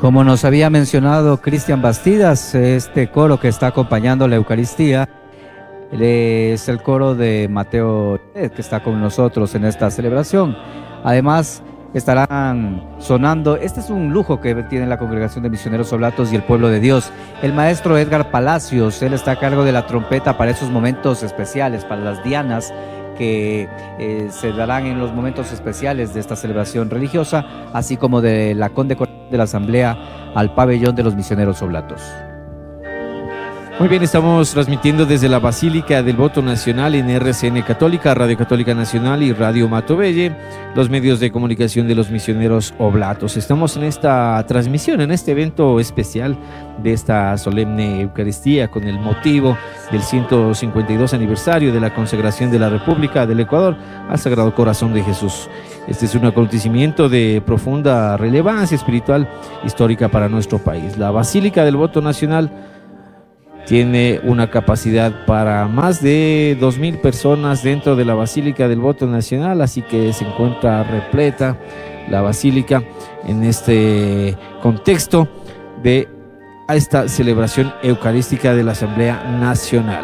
Como nos había mencionado Cristian Bastidas, este coro que está acompañando la Eucaristía es el coro de Mateo, que está con nosotros en esta celebración. Además, estarán sonando, este es un lujo que tiene la Congregación de Misioneros Oblatos y el Pueblo de Dios. El maestro Edgar Palacios, él está a cargo de la trompeta para esos momentos especiales, para las dianas que se darán en los momentos especiales de esta celebración religiosa, así como de la condecoración de la Asamblea al pabellón de los Misioneros Oblatos. Muy bien, estamos transmitiendo desde la Basílica del Voto Nacional en RCN Católica, Radio Católica Nacional y Radio Matovelle, los medios de comunicación de los Misioneros Oblatos. Estamos en esta transmisión, en este evento especial de esta solemne Eucaristía con el motivo del 152 aniversario de la consagración de la República del Ecuador al Sagrado Corazón de Jesús. Este es un acontecimiento de profunda relevancia espiritual histórica para nuestro país. La Basílica del Voto Nacional tiene una capacidad para más de 2,000 personas dentro de la Basílica del Voto Nacional, así que se encuentra repleta la Basílica en este contexto de esta celebración eucarística de la Asamblea Nacional.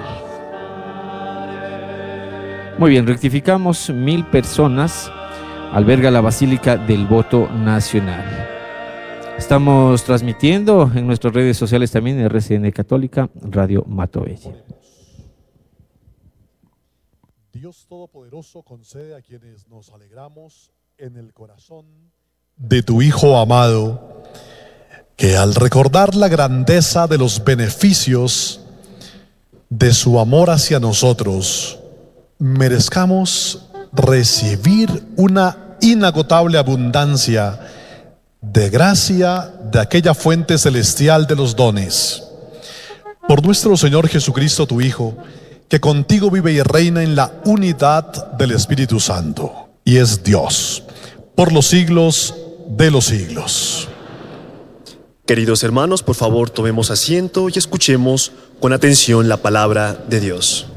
Muy bien, rectificamos, 1,000 personas alberga la Basílica del Voto Nacional. Estamos transmitiendo en nuestras redes sociales también, RCN Católica, Radio Matovelle. Dios Todopoderoso concede a quienes nos alegramos en el corazón de tu Hijo amado, que al recordar la grandeza de los beneficios de su amor hacia nosotros, merezcamos recibir una inagotable abundancia de gracia de aquella fuente celestial de los dones. Por nuestro Señor Jesucristo, tu Hijo, que contigo vive y reina en la unidad del Espíritu Santo, y es Dios, por los siglos de los siglos. Queridos hermanos, por favor, tomemos asiento y escuchemos con atención la palabra de Dios.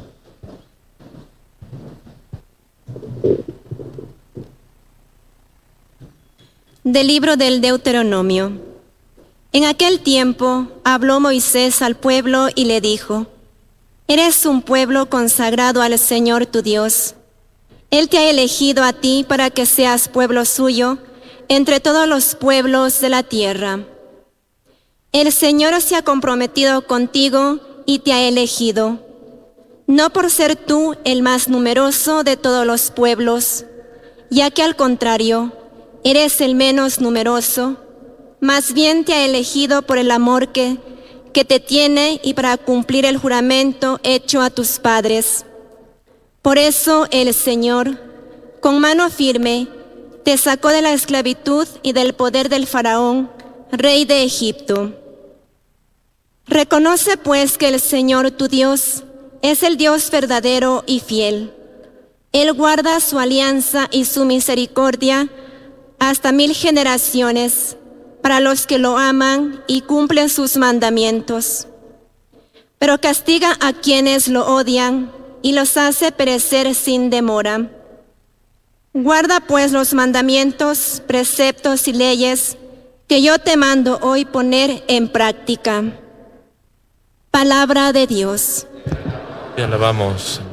Del libro del Deuteronomio. En aquel tiempo habló Moisés al pueblo y le dijo: Eres un pueblo consagrado al Señor tu Dios. Él te ha elegido a ti para que seas pueblo suyo entre todos los pueblos de la tierra. El Señor se ha comprometido contigo y te ha elegido, no por ser tú el más numeroso de todos los pueblos, ya que al contrario, eres el menos numeroso, más bien te ha elegido por el amor que te tiene y para cumplir el juramento hecho a tus padres. Por eso el Señor, con mano firme, te sacó de la esclavitud y del poder del faraón, rey de Egipto. Reconoce pues que el Señor tu Dios es el Dios verdadero y fiel. Él guarda su alianza y su misericordia hasta 1,000 generaciones, para los que lo aman y cumplen sus mandamientos. Pero castiga a quienes lo odian y los hace perecer sin demora. Guarda pues los mandamientos, preceptos y leyes que yo te mando hoy poner en práctica. Palabra de Dios. Te alabamos.